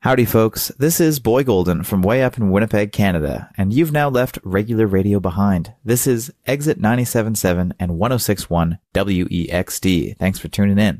Howdy, folks. This is Boy Golden from way up in Winnipeg, Canada, and you've now left regular radio behind. This is Exit 97.7 and 106.1 WEXD. Thanks for tuning in.